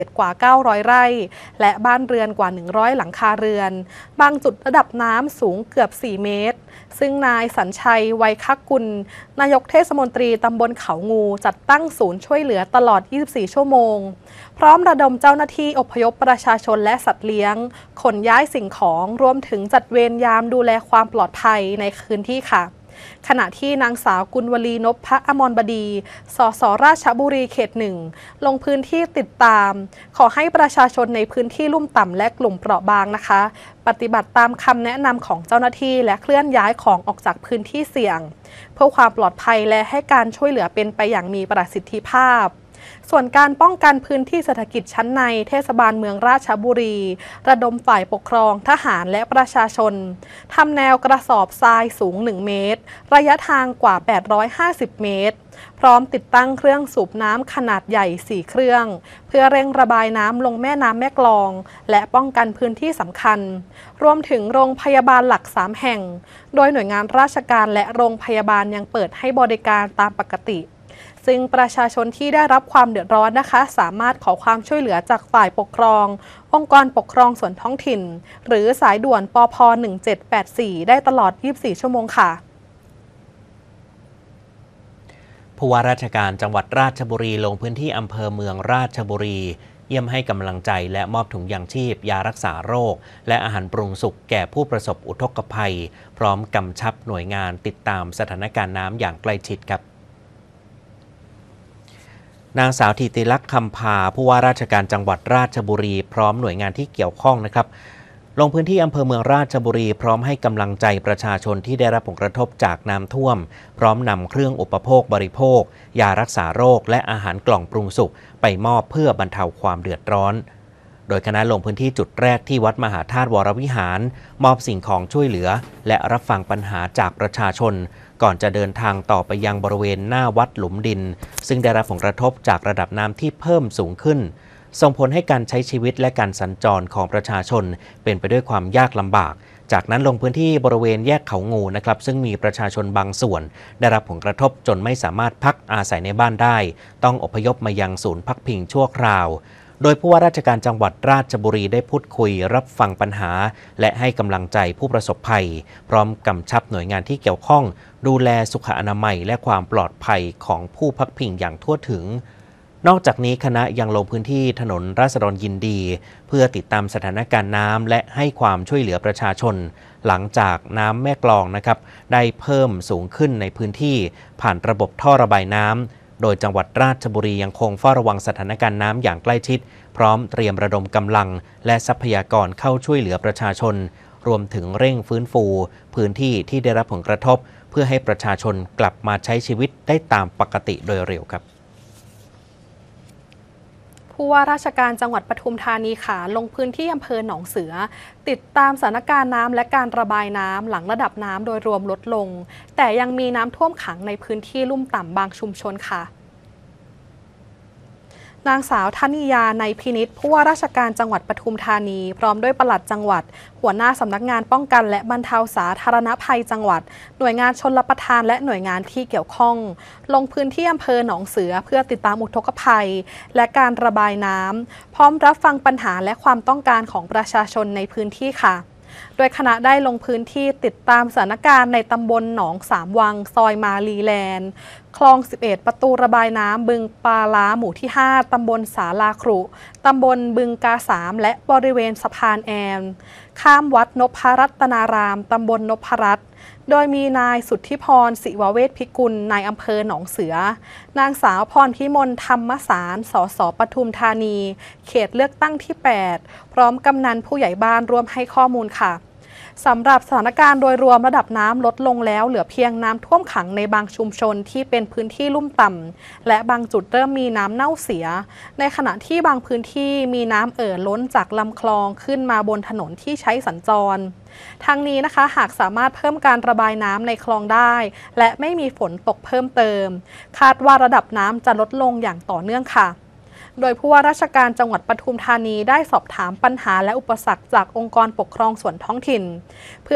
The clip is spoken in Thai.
กว่า900 ไร่และบ้านเรือนกว่า100หลังคาเรือนบางจุดระดับน้ำสูงเกือบ4 เมตรซึ่งนายสัญชัยไวยคกุลนายกเทศมนตรีตำบลเขางูจัดตั้งศูนย์ช่วยเหลือตลอด24 ชั่วโมงพร้อมระดมเจ้าหน้าที่อพยพประชาชนและสัตว์เลี้ยงขนย้ายสิ่งของรวมถึงจัดเวรยามดูแลความปลอดภัยในพื้นที่ค่ะขณะที่นางสาวกุลวลีนพอมรบดี สสราชบุรีเขต 1 ลงพื้นที่ติดตามขอให้ประชาชนในพื้นที่ลุ่มต่ำและกลุ่มเปราะบางนะคะปฏิบัติตามคำแนะนำของเจ้าหน้าที่และเคลื่อนย้ายของออกจากพื้นที่เสี่ยงเพื่อความปลอดภัยและให้การช่วยเหลือเป็นไปอย่างมีประสิทธิภาพส่วนการป้องกันพื้นที่เศรษฐกิจชั้นในเทศบาลเมืองราชบุรีระดมฝ่ายปกครองทหารและประชาชนทำแนวกระสอบทรายสูง1 เมตรระยะทางกว่า850 เมตรพร้อมติดตั้งเครื่องสูบน้ำขนาดใหญ่4 เครื่องเพื่อเร่งระบายน้ำลงแม่น้ำแม่กลองและป้องกันพื้นที่สำคัญรวมถึงโรงพยาบาลหลัก3 แห่งโดยหน่วยงานราชการและโรงพยาบาลยังเปิดให้บริการตามปกติซึ่งประชาชนที่ได้รับความเดือดร้อนนะคะสามารถขอความช่วยเหลือจากฝ่ายปกครององค์กรปกครองส่วนท้องถิ่นหรือสายด่วนปพ1784ได้ตลอด24 ชั่วโมงค่ะผู้ว่าราชการจังหวัดราชบุรีลงพื้นที่อำเภอเมืองราชบุรีเยี่ยมให้กำลังใจและมอบถุงยางชีพยารักษาโรคและอาหารปรุงสุกแก่ผู้ประสบอุทกภัยพร้อมกำชับหน่วยงานติดตามสถานการณ์น้ำอย่างใกล้ชิดครับนางสาวธิติลักษณ์คำพาผู้ว่าราชการจังหวัดราชบุรีพร้อมหน่วยงานที่เกี่ยวข้องนะครับลงพื้นที่อำเภอเมืองราชบุรีพร้อมให้กำลังใจประชาชนที่ได้รับผลกระทบจากน้ำท่วมพร้อมนำเครื่องอุปโภคบริโภคยารักษาโรคและอาหารกล่องปรุงสุกไปมอบเพื่อบรรเทาความเดือดร้อนโดยคณะลงพื้นที่จุดแรกที่วัดมหาธาตุวรวิหารมอบสิ่งของช่วยเหลือและรับฟังปัญหาจากประชาชนก่อนจะเดินทางต่อไปยังบริเวณหน้าวัดหลุมดินซึ่งได้รับผลกระทบจากระดับน้ำที่เพิ่มสูงขึ้นส่งผลให้การใช้ชีวิตและการสัญจรของประชาชนเป็นไปด้วยความยากลำบากจากนั้นลงพื้นที่บริเวณแยกเขางูนะครับซึ่งมีประชาชนบางส่วนได้รับผลกระทบจนไม่สามารถพักอาศัยในบ้านได้ต้องอพยพมายังศูนย์พักพิงชั่วคราวโดยผู้ว่าราชการจังหวัดราชบุรีได้พูดคุยรับฟังปัญหาและให้กำลังใจผู้ประสบภัยพร้อมกำชับหน่วยงานที่เกี่ยวข้องดูแลสุขอนามัยและความปลอดภัยของผู้พักพิงอย่างทั่วถึงนอกจากนี้คณะยังลงพื้นที่ถนนราษฎรยินดีเพื่อติดตามสถานการณ์น้ำและให้ความช่วยเหลือประชาชนหลังจากน้ำแม่กลองนะครับได้เพิ่มสูงขึ้นในพื้นที่ผ่านระบบท่อระบายน้ำโดยจังหวัดราชบุรียังคงเฝ้าระวังสถานการณ์น้ำอย่างใกล้ชิดพร้อมเตรียมระดมกำลังและทรัพยากรเข้าช่วยเหลือประชาชนรวมถึงเร่งฟื้นฟูพื้นที่ที่ได้รับผลกระทบเพื่อให้ประชาชนกลับมาใช้ชีวิตได้ตามปกติโดยเร็วครับผู้ว่าราชการจังหวัดปทุมธานีค่ะลงพื้นที่อำเภอหนองเสือติดตามสถานการณ์น้ำและการระบายน้ำหลังระดับน้ำโดยรวมลดลงแต่ยังมีน้ำท่วมขังในพื้นที่ลุ่มต่ำบางชุมชนค่ะนางสาวธนิยาในพินิจผู้ว่าราชการจังหวัดปทุมธานีพร้อมด้วยปลัดจังหวัดหัวหน้าสำนักงานป้องกันและบรรเทาสาธารณภัยจังหวัดหน่วยงานชลประทานและหน่วยงานที่เกี่ยวข้องลงพื้นที่อำเภอหนองเสือเพื่อติดตามอุทกภัยและการระบายน้ำพร้อมรับฟังปัญหาและความต้องการของประชาชนในพื้นที่ค่ะโดยคณะได้ลงพื้นที่ติดตามสถานการณ์ในตำบลหนองสามวังซอยมาลีแลนด์คลอง11ประตูระบายน้ำบึงปลาล้าหมู่ที่5ตำบลสาลาครุตำบลบึงกา3และบริเวณสะพานแอนข้ามวัดนพรัตนารามตำบลนพรัตน์โดยมีนายสุทธิพรศิวเวชพิกุลนายอำเภอหนองเสือนางสาวพรพิมลธรรมสารสสปทุมธานีเขตเลือกตั้งที่8พร้อมกำนันผู้ใหญ่บ้านร่วมให้ข้อมูลค่ะสำหรับสถานการณ์โดยรวมระดับน้ำลดลงแล้วเหลือเพียงน้ำท่วมขังในบางชุมชนที่เป็นพื้นที่ลุ่มต่ำและบางจุดเริ่มมีน้ำเน่าเสียในขณะที่บางพื้นที่มีน้ำล้นจากลำคลองขึ้นมาบนถนนที่ใช้สัญจรทั้งนี้นะคะหากสามารถเพิ่มการระบายน้ำในคลองได้และไม่มีฝนตกเพิ่มเติมคาดว่าระดับน้ำจะลดลงอย่างต่อเนื่องค่ะโดยผู้ว่าราชการจังหวัดปทุมธานีได้สอบถามปัญหาและอุปสรรคจากองค์กรปกครองส่วนท้องถิ่น